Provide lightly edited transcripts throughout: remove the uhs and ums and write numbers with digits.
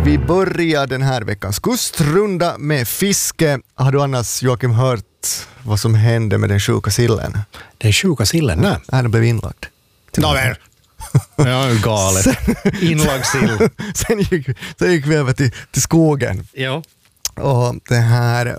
Vi börjar den här veckans kustrunda med fiske. Har du annars, Joakim, hört vad som hände med den sjuka sillen? Den sjuka sillen? Nej. Den blev inlagd. Ja, galet. Inlagssill. Sen gick vi över till skogen. Ja. Och det här,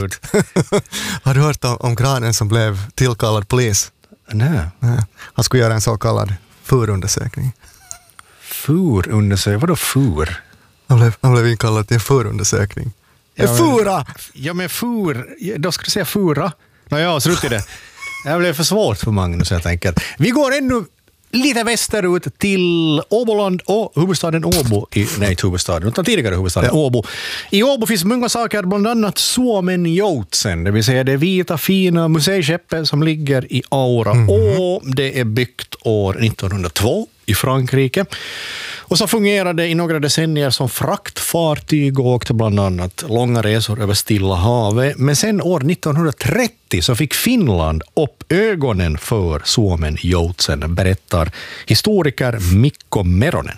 har du hört om kranen som blev tillkallad polis? Nej. Han skulle göra en så kallad förundersökning. Förundersökning? Vadå för? Han blev inkallad till en förundersökning. Fura! Ja, men då ska du säga fura. Ja, så det. Det blev för svårt för Magnus, jag tänker. Vi går ännu lite västerut till Åboland och huvudstaden Åbo. Nej, inte huvudstaden, utan tidigare huvudstaden Åbo. I Åbo finns många saker, bland annat Suomenjoutsen, det vill säga det vita fina museiskeppet som ligger i Aura. Och det är byggt år 1902 i Frankrike. Och så fungerade i några decennier som fraktfartyg och åkte bland annat långa resor över Stilla havet. Men sen år 1930 så fick Finland upp ögonen för Suomenjoutsen, berättar historiker Mikko Meronen.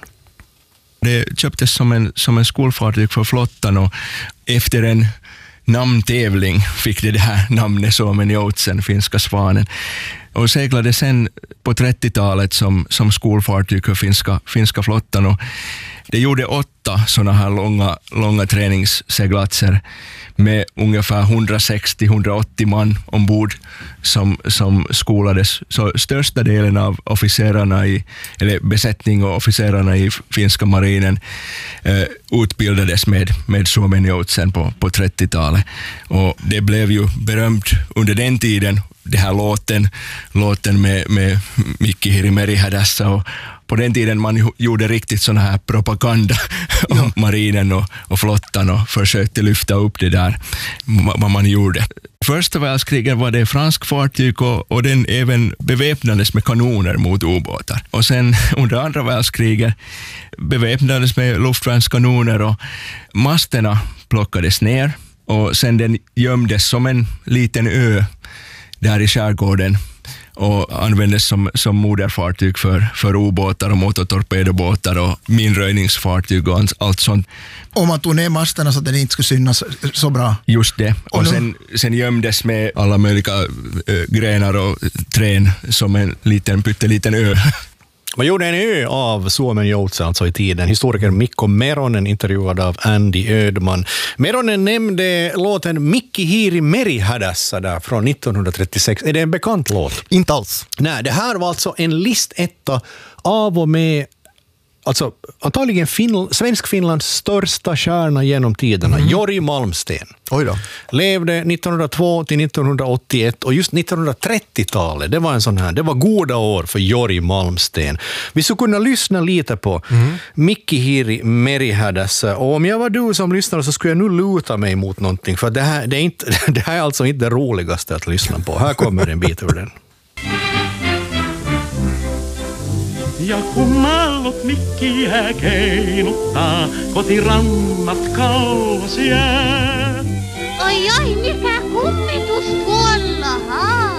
Det köptes som en skolfartyg för flottan och efter en namntävling fick det här namnet Suomenjoutsen, finska svanen. Och seglade sen på 30-talet som skolfartyg för finska flottan. Och det gjorde 8 sådana här långa träningsseglatser med ungefär 160-180 man ombord som skolades. Så största delen av officerarna eller besättning och officerarna i finska marinen utbildades med Suomenjoutsen på 30-talet. Och det blev ju berömt under den tiden, det här låten med Mikki Hiiri Merihädässä, och på den tiden man gjorde riktigt sån här propaganda om marinen och flottan och försökte lyfta upp det där vad man gjorde. Första världskriget var det fransk fartyg och den även beväpnades med kanoner mot ubåtar. Och sen under andra världskriget beväpnades med luftvärnskanoner och masterna plockades ner och sen den gömdes som en liten ö där i skärgården och användes som moderfartyg för ubåtar och motortorpedobåtar och minröjningsfartyg och allt sånt. Om man tog ner masterna så att det inte skulle synas så bra. Just det. Och sen gömdes med alla möjliga grenar och trän som en pytteliten ö. Man gjorde en ö av Suomenjoutsen alltså i tiden. Historiker Mikko Meronen intervjuad av Andy Ödman. Meronen nämnde låten Mikki Hiiri Merihädässä där från 1936. Är det en bekant låt? Inte alls. Nej, det här var alltså en listetta av och med, alltså antagligen Svensk-Finlands största stjärna genom tiderna, Jori Malmsten. Oj då. Levde 1902 till 1981 och just 1930-talet, det var en sån här, det var goda år för Jori Malmsten. Vi skulle kunna lyssna lite på Mikki Hiiri Merihädässä, och om jag var du som lyssnare så skulle jag nu luta mig mot någonting, för det här är alltså inte det roligaste att lyssna på. Här kommer en bit ur den. Ja kun maallot mikkiä keinuttaa, kotirannat kauas jää. Oi, mikä kummitus tuolla